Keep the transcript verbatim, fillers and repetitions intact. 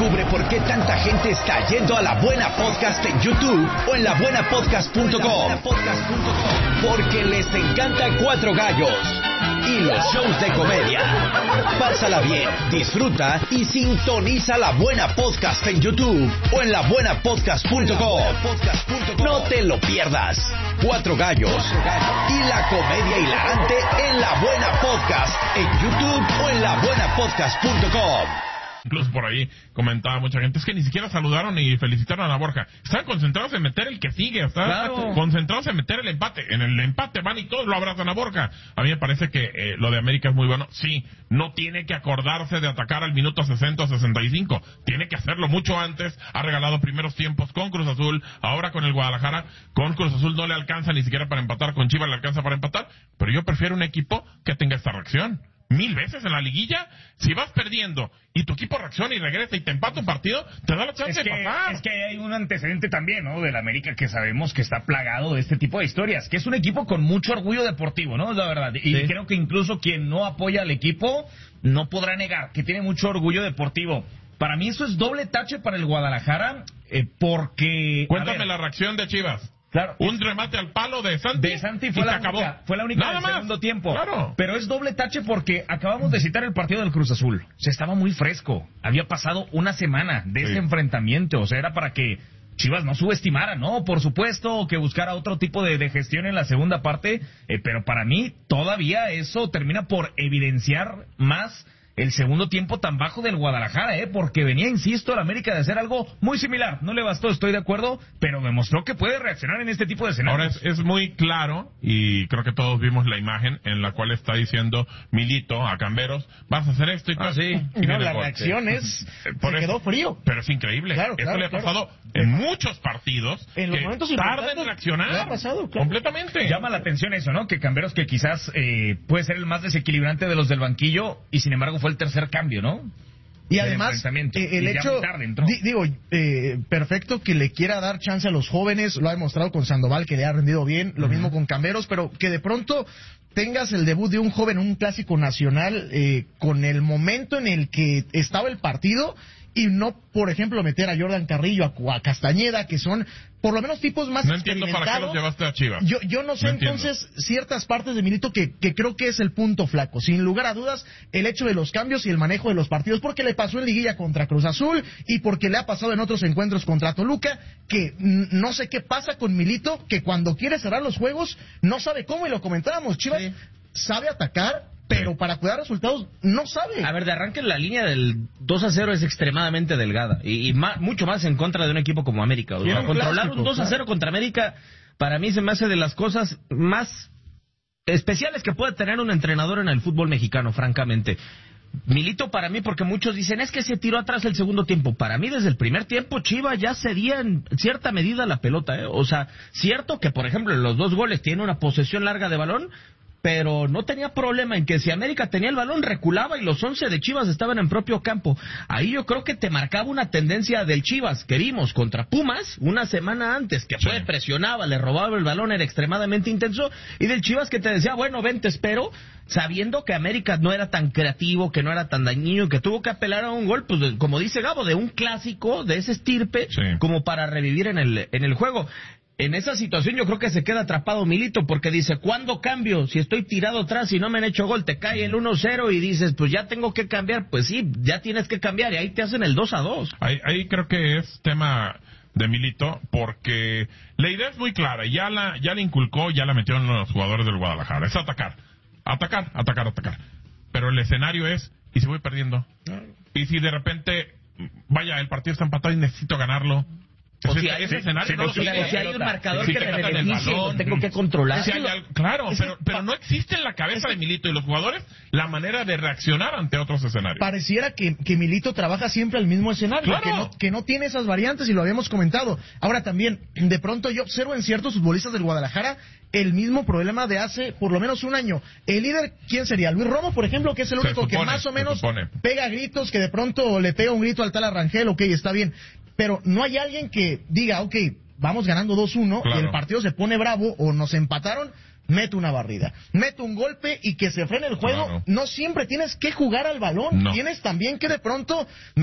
Descubre por qué tanta gente está yendo a La Buena Podcast en YouTube o en la buena podcast punto com. Porque les encanta Cuatro Gallos y los shows de comedia. Pásala bien, disfruta y sintoniza La Buena Podcast en YouTube o en la buena podcast punto com. No te lo pierdas. Cuatro Gallos y la comedia hilarante en La Buena Podcast en YouTube o en la buena podcast punto com. Incluso por ahí comentaba mucha gente, es que ni siquiera saludaron ni felicitaron a Borja. Están concentrados en meter el que sigue, están claro. concentrados en meter el empate. En el empate van y todos lo abrazan a Borja. A mí me parece que eh, lo de América es muy bueno. Sí, no tiene que acordarse de atacar al minuto sesenta o sesenta y cinco. Tiene que hacerlo mucho antes. Ha regalado primeros tiempos con Cruz Azul, ahora con el Guadalajara. Con Cruz Azul no le alcanza ni siquiera para empatar, con Chivas le alcanza para empatar. Pero yo prefiero un equipo que tenga esta reacción. Mil veces en la liguilla, si vas perdiendo y tu equipo reacciona y regresa y te empata un partido, te da la chance es que, de pasar. Es que hay un antecedente también, ¿no? Del América, que sabemos que está plagado de este tipo de historias, que es un equipo con mucho orgullo deportivo, ¿no? Es la verdad. Y sí. creo que incluso quien no apoya al equipo no podrá negar que tiene mucho orgullo deportivo. Para mí eso es doble tache para el Guadalajara, eh, porque... Cuéntame la reacción de Chivas. Claro, un remate al palo de Santi, de Santi fue, y la se acabó. Única, fue la única Nada del más. segundo tiempo. Claro. Pero es doble tache porque acabamos de citar el partido del Cruz Azul. Se estaba muy fresco. Había pasado una semana de sí. ese enfrentamiento. O sea, era para que Chivas no subestimara, ¿no? Por supuesto, o que buscara otro tipo de, de gestión en la segunda parte. Eh, pero para mí, todavía eso termina por evidenciar más el segundo tiempo tan bajo del Guadalajara, ¿eh? Porque venía, insisto, el América de hacer algo muy similar. No le bastó, estoy de acuerdo, pero demostró que puede reaccionar en este tipo de escenarios. Ahora es, es muy claro, y creo que todos vimos la imagen en la cual está diciendo Milito a Camberos, vas a hacer esto y todo. Ah, sí. Y no, la reacción es, Por se eso, quedó frío. Pero es increíble. Claro, Esto claro, le ha claro. pasado en muchos partidos. En los que momentos tarda en reaccionar. Le ha pasado, claro. Completamente. Llama la atención eso, ¿no? Que Camberos, que quizás eh, puede ser el más desequilibrante de los del banquillo, y sin embargo fue el tercer cambio, ¿no? Y además, eh, el y hecho, di, digo, eh, perfecto que le quiera dar chance a los jóvenes, lo ha demostrado con Sandoval, que le ha rendido bien, lo uh-huh. mismo con Camberos, pero que de pronto tengas el debut de un joven en un clásico nacional eh, con el momento en el que estaba el partido, y no, por ejemplo, meter a Jordan Carrillo, a, a Castañeda, que son por lo menos tipos más no entiendo experimentados. para qué los llevaste a Chivas. Yo, yo no sé, no entonces, ciertas partes de Milito que, que creo que es el punto flaco. Sin lugar a dudas, el hecho de los cambios y el manejo de los partidos, porque le pasó en liguilla contra Cruz Azul y porque le ha pasado en otros encuentros contra Toluca, que no sé qué pasa con Milito, que cuando quiere cerrar los juegos no sabe cómo, y lo comentábamos. Chivas sí. sabe atacar, pero para cuidar resultados no sabe. A ver, de arranque la línea del dos a cero es extremadamente delgada y, y más, mucho más en contra de un equipo como América. O sea, sí, controlar clásico, un dos a cero claro. contra América, para mí se me hace de las cosas más especiales que puede tener un entrenador en el fútbol mexicano, francamente. Milito, para mí, porque muchos dicen, es que se tiró atrás el segundo tiempo. Para mí, desde el primer tiempo, Chivas ya cedía en cierta medida la pelota, ¿eh? O sea, cierto que, por ejemplo, en los dos goles tiene una posesión larga de balón, pero no tenía problema en que si América tenía el balón, reculaba y los once de Chivas estaban en propio campo. Ahí yo creo que te marcaba una tendencia del Chivas que vimos contra Pumas una semana antes, que fue, sí. presionaba, le robaba el balón, era extremadamente intenso, y del Chivas que te decía, bueno, ven, te espero, sabiendo que América no era tan creativo, que no era tan dañino, que tuvo que apelar a un gol, pues de, como dice Gabo, de un clásico, de ese estirpe, sí. como para revivir en el, en el juego. En esa situación yo creo que se queda atrapado Milito, porque dice, ¿cuándo cambio? Si estoy tirado atrás y no me han hecho gol, te cae el uno cero y dices, pues ya tengo que cambiar. Pues sí, ya tienes que cambiar, y ahí te hacen el dos a dos. Ahí, ahí creo que es tema de Milito, porque la idea es muy clara, ya la, ya la inculcó, ya la metió en los jugadores del Guadalajara, es atacar, atacar, atacar, atacar. Pero el escenario es, ¿y si voy perdiendo? Y si de repente, vaya, el partido está empatado y necesito ganarlo. O si hay, ese escenario, si, no o si, o si hay un marcador sí, que me beneficie, lo tengo que controlar. Si hay, claro, pero, pero no existe en la cabeza de Milito y los jugadores la manera de reaccionar ante otros escenarios. Pareciera que, que Milito trabaja siempre al mismo escenario, claro. que, no, que no tiene esas variantes, y lo habíamos comentado. Ahora también, de pronto yo observo en ciertos futbolistas del Guadalajara el mismo problema de hace por lo menos un año. El líder, ¿quién sería? Luis Romo, por ejemplo, que es el único supone, que más o menos pega gritos, que de pronto le pega un grito al tal Arrangel, ok, está bien. Pero no hay alguien que diga, ok, vamos ganando dos uno, claro. y el partido se pone bravo o nos empataron, mete una barrida, mete un golpe y que se frene el juego. Claro. No siempre tienes que jugar al balón, no. tienes también que de pronto